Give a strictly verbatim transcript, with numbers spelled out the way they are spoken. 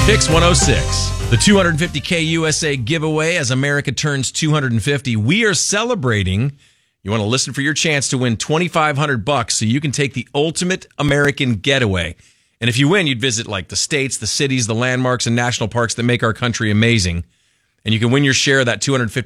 Kix one oh six. The two hundred fifty K U S A giveaway as America turns two hundred fifty. We are celebrating. You want to listen for your chance to win twenty-five hundred bucks so you can take the ultimate American getaway. And if you win, you'd visit like the states, the cities, the landmarks, and national parks that make our country amazing. And you can win your share of that two hundred fifty